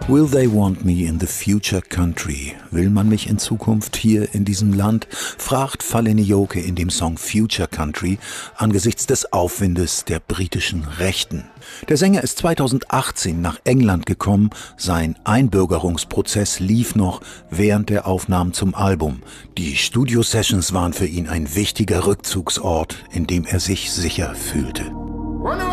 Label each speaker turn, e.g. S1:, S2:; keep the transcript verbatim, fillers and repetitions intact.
S1: Will they want me in the future country? Will man mich in Zukunft hier in diesem Land? Fragt Fale Nyoke in dem Song Future Country angesichts des Aufwindes der britischen Rechten. Der Sänger ist zweitausendachtzehn nach England gekommen. Sein Einbürgerungsprozess lief noch während der Aufnahmen zum Album. Die Studio-Sessions waren für ihn ein wichtiger Rückzugsort, in dem er sich sicher fühlte.